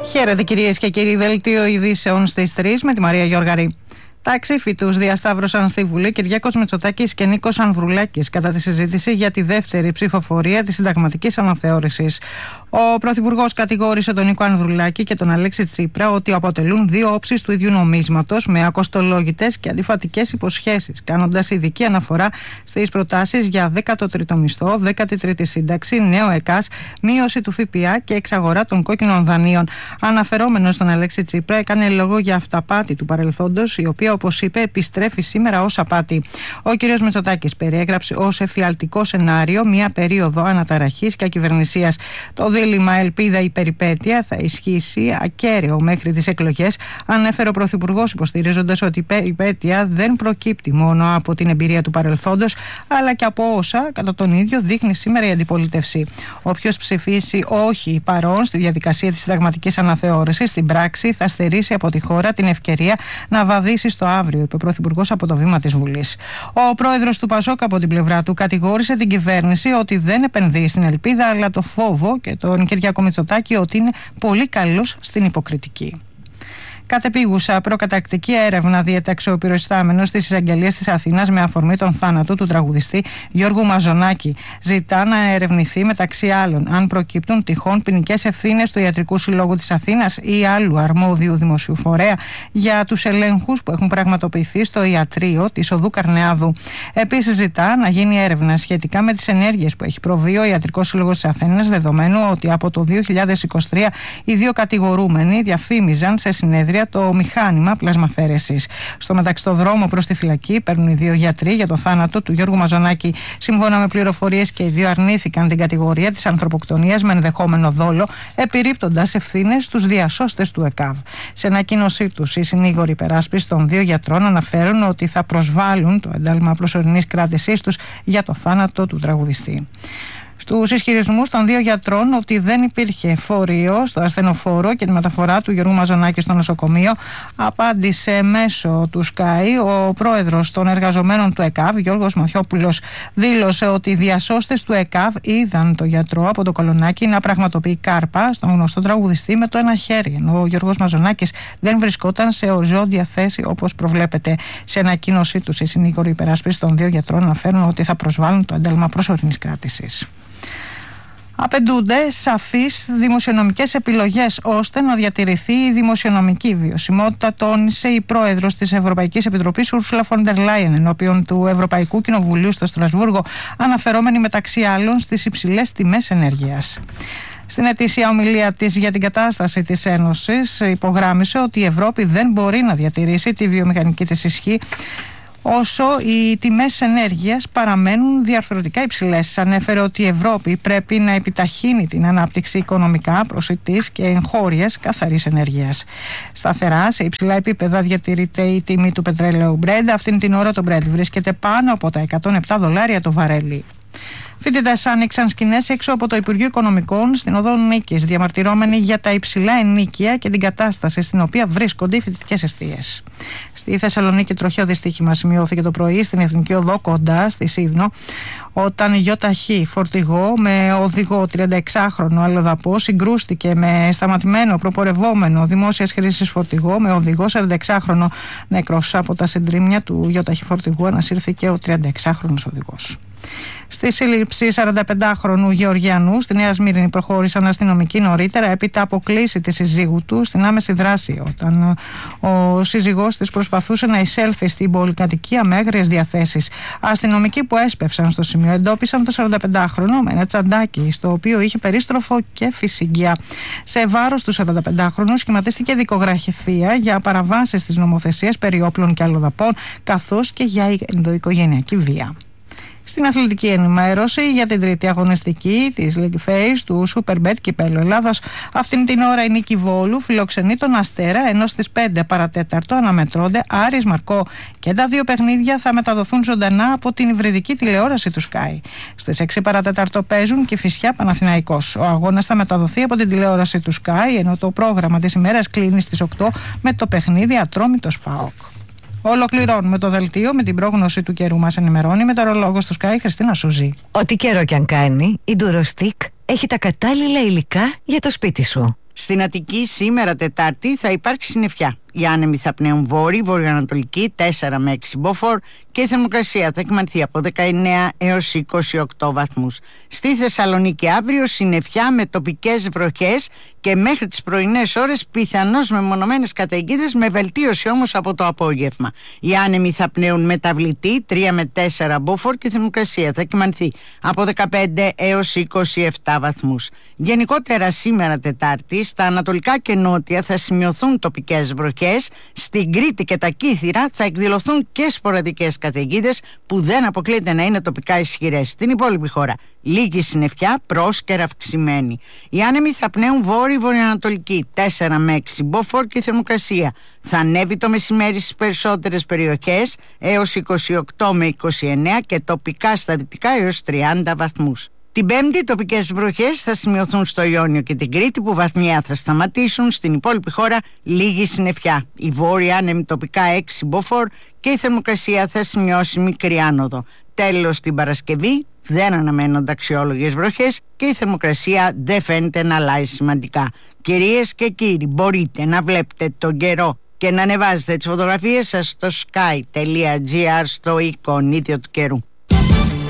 Χαίρετε κυρίες και κύριοι, δελτίο ειδήσεων στις 3 με τη Μαρία Γιώργαρη. Τα αξίφοιτους διασταύρωσαν στη Βουλή Κυριάκος Μητσοτάκης και Νίκος Ανδρουλάκης κατά τη συζήτηση για τη δεύτερη ψηφοφορία της συνταγματικής αναθεώρησης. Ο Πρωθυπουργός κατηγόρησε τον Νίκο Ανδρουλάκη και τον Αλέξη Τσίπρα ότι αποτελούν δύο όψεις του ίδιου νομίσματος με ακοστολόγητες και αντιφατικές υποσχέσεις, κάνοντας ειδική αναφορά στις προτάσεις για 13ο μισθό, 13η σύνταξη, νέο ΕΚΑΣ, μείωση του ΦΠΑ και εξαγορά των κόκκινων δανείων. Αναφερόμενος στον Αλέξη Τσίπρα, έκανε λόγο για αυταπάτη του παρελθόντος, η οποία, όπως είπε, επιστρέφει σήμερα ως απάτη. Ο κ. Μητσοτάκης περιέγραψε ως εφιαλτικό σενάριο μια περίοδο αναταραχής και ακυβερνησίας. Το δίλημμα ελπίδα ή περιπέτεια θα ισχύσει ακέραιο μέχρι τις εκλογές, ανέφερε ο Πρωθυπουργός, υποστηρίζοντας ότι η περιπέτεια δεν προκύπτει μόνο από την εμπειρία του παρελθόντος, αλλά και από όσα κατά τον ίδιο δείχνει σήμερα η αντιπολίτευση. Όποιος ψηφίσει όχι παρόν στη διαδικασία της συνταγματικής αναθεώρησης, στην πράξη θα στερήσει από τη χώρα την ευκαιρία να βαδίσει στο αύριο, είπε ο Πρωθυπουργός από το βήμα της Βουλής. Ο πρόεδρος του ΠΑΣΟΚ από την πλευρά του κατηγόρησε την κυβέρνηση ότι δεν επενδύει στην ελπίδα αλλά το φόβο και τον Κυριάκο Μητσοτάκη ότι είναι πολύ καλός στην υποκριτική. Κατεπίγουσα προκαταρκτική έρευνα διεται αξιοπυροϊστάμενος της εισαγγελίας της Αθήνας με αφορμή τον θάνατο του τραγουδιστή Γιώργου Μαζονάκη. Ζητά να ερευνηθεί μεταξύ άλλων αν προκύπτουν τυχόν ποινικές ευθύνες του Ιατρικού Συλλόγου της Αθήνας ή άλλου αρμόδιου δημοσίου φορέα για τους ελέγχους που έχουν πραγματοποιηθεί στο ιατρείο της Οδού Καρνεάδου. Επίσης, ζητά να γίνει έρευνα σχετικά με τις ενέργειες που έχει προβεί ο Ιατρικός Σύλλογος της Αθήνας, δεδομένου ότι από το 2023 οι δύο κατηγορούμενοι διαφήμιζαν σε συνέδρια το μηχάνημα πλασμαφέρεσης. Στο μεταξύ, το δρόμο προς τη φυλακή παίρνουν οι δύο γιατροί για το θάνατο του Γιώργου Μαζονάκη. Σύμφωνα με πληροφορίες, και οι δύο αρνήθηκαν την κατηγορία της ανθρωποκτονίας με ενδεχόμενο δόλο, επιρρύπτοντας ευθύνες στους διασώστες του ΕΚΑΒ. Σε ανακοίνωσή τους, οι συνήγοροι υπεράσπισης των δύο γιατρών αναφέρουν ότι θα προσβάλλουν το ένταλμα προσωρινής κράτησής τους για το θάνατο του τραγουδιστή. Στους ισχυρισμούς των δύο γιατρών ότι δεν υπήρχε φορείο στο ασθενοφόρο και τη μεταφορά του Γιώργου Μαζονάκη στο νοσοκομείο, απάντησε μέσω του ΣΚΑΙ ο πρόεδρος των εργαζομένων του ΕΚΑΒ, Γιώργος Μαθιόπουλος. Δήλωσε ότι οι διασώστες του ΕΚΑΒ είδαν το γιατρό από το Κολονάκι να πραγματοποιεί κάρπα στον γνωστό τραγουδιστή με το ένα χέρι, ενώ ο Γιώργος Μαζονάκης δεν βρισκόταν σε οριζόντια θέση όπως προβλέπεται. Σε ανακοίνωσή τους, οι συνήγοροι υπεράσπισης των δύο γιατρών αναφέρουν ότι θα προσβάλλουν το ένταλμα προσωρινής κράτησης. Απαιτούνται σαφείς δημοσιονομικές επιλογές ώστε να διατηρηθεί η δημοσιονομική βιωσιμότητα, τόνισε η πρόεδρος της Ευρωπαϊκής Επιτροπής Ursula von der Leyen ενώπιον του Ευρωπαϊκού Κοινοβουλίου στο Στρασβούργο, αναφερόμενη μεταξύ άλλων στις υψηλές τιμές ενέργειας. Στην ετήσια ομιλία της για την κατάσταση της Ένωσης, υπογράμμισε ότι η Ευρώπη δεν μπορεί να διατηρήσει τη βιομηχανική της ισχύ όσο οι τιμές ενέργειας παραμένουν διαρθρωτικά υψηλές. Ανέφερε ότι η Ευρώπη πρέπει να επιταχύνει την ανάπτυξη οικονομικά προσιτής και εγχώριας καθαρής ενέργειας. Σταθερά σε υψηλά επίπεδα διατηρείται η τιμή του πετρέλαιου Brent. Αυτήν την ώρα το Brent βρίσκεται πάνω από τα $107 το βαρέλι. Φοιτητές άνοιξαν σκηνές έξω από το Υπουργείο Οικονομικών στην Οδό Νίκης, διαμαρτυρόμενοι για τα υψηλά ενοίκια και την κατάσταση στην οποία βρίσκονται οι φοιτητικές εστίες. Στη Θεσσαλονίκη, τροχαίο δυστύχημα σημειώθηκε το πρωί στην Εθνική Οδό κοντά στη Σύδνο, όταν ΙΧ φορτηγό με οδηγό 36χρονο αλλοδαπό συγκρούστηκε με σταματημένο προπορευόμενο δημόσιας χρήσης φορτηγό με οδηγό 46χρονο νεκρός. Από τα συντρίμμια του ΙΧ φορτηγού ανασύρθηκε ο 36χρονος οδηγός. Στη σύλληψη 45χρονου Γεωργιανού στη Νέα Σμύρνη προχώρησαν αστυνομικοί νωρίτερα έπειτα από κλήση της συζύγου του στην άμεση δράση, όταν ο σύζυγός της προσπαθούσε να εισέλθει στην πολυκατοικία με άγριες διαθέσεις. Αστυνομικοί που έσπευσαν στο σημείο εντόπισαν το 45χρονο με ένα τσαντάκι στο οποίο είχε περίστροφο και φυσικιά. Σε βάρος του 45χρονου σχηματίστηκε δικογραφία για παραβάσεις της νομοθεσίας περί όπλων και αλλοδαπών, καθώς και για ενδοοικογενειακή βία. Στην αθλητική ενημέρωση για την τρίτη αγωνιστική της League Phase του Superbet Κυπέλλου Ελλάδος, αυτήν την ώρα η Νίκη Βόλου φιλοξενεί τον Αστέρα, ενώ στις 5 παρατέταρτο αναμετρώνται Άρης Μαρκό και τα δύο παιχνίδια θα μεταδοθούν ζωντανά από την υβριδική τηλεόραση του Sky. Στις 6 παρατέταρτο παίζουν Κηφισιά Παναθηναϊκός. Ο αγώνας θα μεταδοθεί από την τηλεόραση του Sky, ενώ το πρόγραμμα της ημέρας κλείνει στις 8 με το παιχνίδι Ατρόμητος ΠΑΟΚ. Ολοκληρώνουμε το δελτίο με την πρόγνωση του καιρού. Μας ενημερώνει η μετεωρολόγος του Sky Χριστίνα Σουζή. Ό,τι καιρό κι αν κάνει, η Durostic έχει τα κατάλληλα υλικά για το σπίτι σου. Στην Αττική σήμερα Τετάρτη θα υπάρξει συννεφιά. Οι άνεμοι θα πνέουν βόρειο-ανατολική 4 με 6 μποφόρ και η θερμοκρασία θα εκμανθεί από 19 έως 28 βαθμούς. Στη Θεσσαλονίκη αύριο συννεφιά με τοπικές βροχές και μέχρι τις πρωινές ώρες πιθανώς μεμονωμένες καταιγίδες, με βελτίωση όμως από το απόγευμα. Οι άνεμοι θα πνέουν μεταβλητή 3 με 4 μποφόρ και η θερμοκρασία θα εκμανθεί από 15 έως 27 βαθμούς. Γενικότερα σήμερα Τετάρτη στα ανατολικά και νότια θα σημειωθούν τοπικές βροχές. Στην Κρήτη και τα Κύθυρα θα εκδηλωθούν και σποραδικές καταιγίδες που δεν αποκλείεται να είναι τοπικά ισχυρές. Στην υπόλοιπη χώρα λίγη συννεφιά, πρόσκαιρα αυξημένη. Οι άνεμοι θα πνέουν βόρειο-βορειοανατολική 4 με 6 μποφόρ και η θερμοκρασία θα ανέβει το μεσημέρι στις περισσότερες περιοχές έως 28 με 29 και τοπικά στα δυτικά έως 30 βαθμούς. Την Πέμπτη τοπικές βροχές θα σημειωθούν στο Ιόνιο και την Κρήτη που βαθμιαία θα σταματήσουν. Στην υπόλοιπη χώρα λίγη συννεφιά. Η βόρεια άνεμη τοπικά 6 μποφόρ και η θερμοκρασία θα σημειώσει μικρή άνοδο. Τέλος, την Παρασκευή δεν αναμένονται αξιόλογες βροχές και η θερμοκρασία δεν φαίνεται να αλλάζει σημαντικά. Κυρίες και κύριοι, μπορείτε να βλέπετε τον καιρό και να ανεβάζετε τις φωτογραφίες σας στο sky.gr στο εικονίδιο του καιρού.